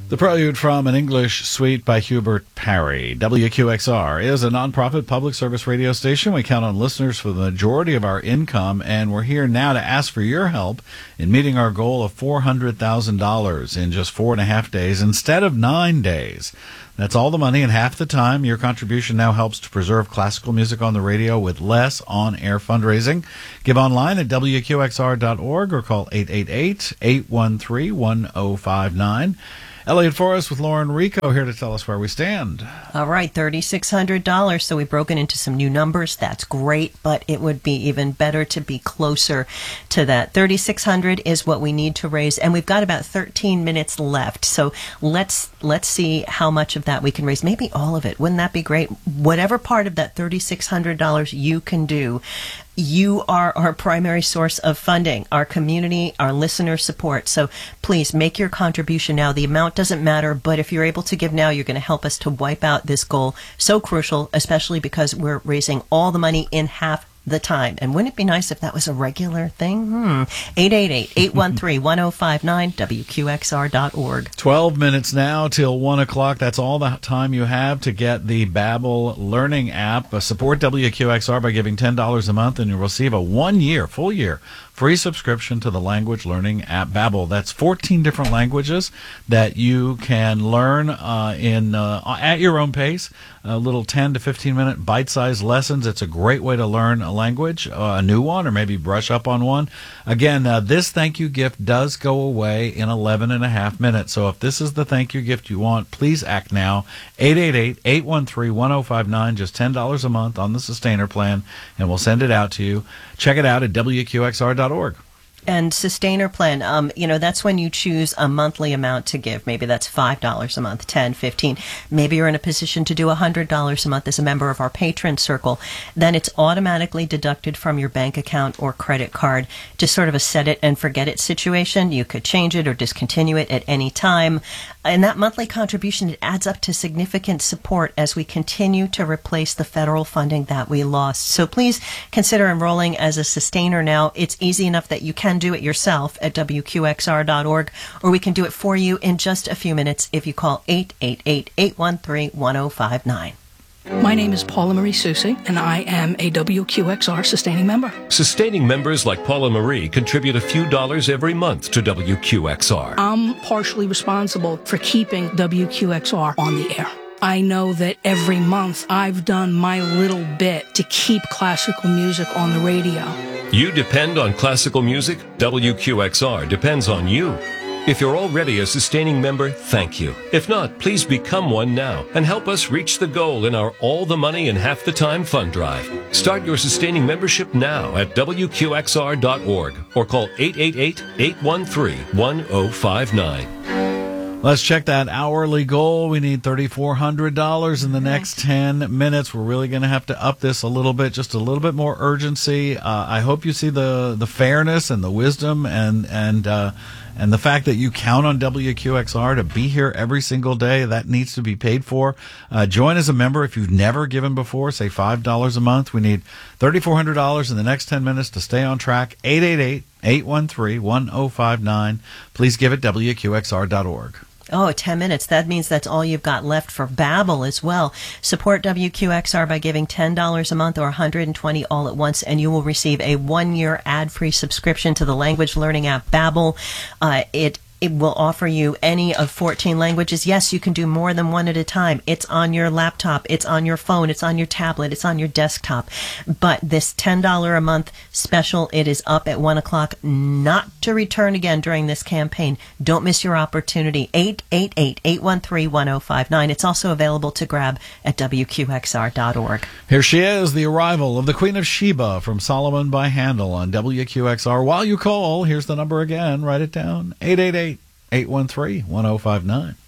The Prelude from an English Suite by Hubert Parry. WQXR is a nonprofit public service radio station. We count on listeners for the majority of our income, and we're here now to ask for your help in meeting our goal of $400,000 in just 4.5 days instead of 9 days. That's all the money in half the time. Your contribution now helps to preserve classical music on the radio with less on-air fundraising. Give online at WQXR.org or call 888-813-1059. Elliot Forrest with Lauren Rico here to tell us where we stand. All right, $3,600. So we've broken into some new numbers. That's great, but it would be even better to be closer to that. $3,600 is what we need to raise, and we've got about 13 minutes left. So let's see how much of that we can raise. Maybe all of it. Wouldn't that be great? Whatever part of that $3,600 you can do. You are our primary source of funding, our community, our listener support. So please make your contribution now. The amount doesn't matter, but if you're able to give now, you're going to help us to wipe out this goal. So crucial, especially because we're raising all the money in half the time. And wouldn't it be nice if that was a regular thing? 888-813-1059, WQXR.org. 12 minutes now till 1 o'clock. That's all the time you have to get the Babbel Learning app. Support WQXR by giving $10 a month, and you'll receive a full year, free subscription to the language learning app Babbel. That's 14 different languages that you can learn at your own pace. Little 10 to 15 minute bite-sized lessons. It's a great way to learn a language, a new one, or maybe brush up on one. Again, this thank you gift does go away in 11.5 minutes. So if this is the thank you gift you want, please act now. 888-813-1059, just $10 a month on the Sustainer plan, and we'll send it out to you. Check it out at WQXR.org. And Sustainer plan, that's when you choose a monthly amount to give. Maybe that's $5 a month, $10, $15. Maybe you're in a position to do $100 a month as a member of our patron circle. Then it's automatically deducted from your bank account or credit card. Just sort of a set it and forget it situation. You could change it or discontinue it at any time. And that monthly contribution, it adds up to significant support as we continue to replace the federal funding that we lost. So please consider enrolling as a Sustainer now. It's easy enough that you can do it yourself at WQXR.org, or we can do it for you in just a few minutes if you call 888-813-1059. My name is Paula Marie Susi, and I am a WQXR sustaining member. Sustaining members like Paula Marie contribute a few dollars every month to WQXR. I'm partially responsible for keeping WQXR on the air. I know that every month I've done my little bit to keep classical music on the radio. You depend on classical music? WQXR depends on you. If you're already a sustaining member, thank you. If not, please become one now and help us reach the goal in our All the Money in Half the Time fund drive. Start your sustaining membership now at WQXR.org or call 888-813-1059. Let's check that hourly goal. We need $3,400 in the next 10 minutes. We're really going to have to up this a little bit, just a little bit more urgency. I hope you see the fairness and the wisdom and the fact that you count on WQXR to be here every single day. That needs to be paid for. Join as a member if you've never given before, say $5 a month. We need $3,400 in the next 10 minutes to stay on track. 888-813-1059. Please give at WQXR.org. Oh, 10 minutes. That means that's all you've got left for Babbel as well. Support WQXR by giving $10 a month or $120 all at once, and you will receive a 1-year ad-free subscription to the language learning app Babbel. It will offer you any of 14 languages. Yes, you can do more than one at a time. It's on your laptop. It's on your phone. It's on your tablet. It's on your desktop. But this $10 a month special, it is up at 1 o'clock, not to return again during this campaign. Don't miss your opportunity. 888-813-1059. It's also available to grab at WQXR.org. Here she is, the arrival of the Queen of Sheba from Solomon by Handel on WQXR. While you call, here's the number again. Write it down. 888-813-1059.